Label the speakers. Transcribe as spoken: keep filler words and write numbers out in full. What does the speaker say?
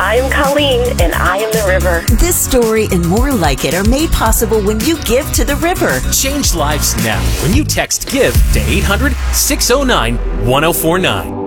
Speaker 1: I'm Colleen, and I am the river.
Speaker 2: This story and more like it are made possible when you give to the river.
Speaker 3: Change lives now when you text GIVE to eight hundred, six oh nine, one oh four nine.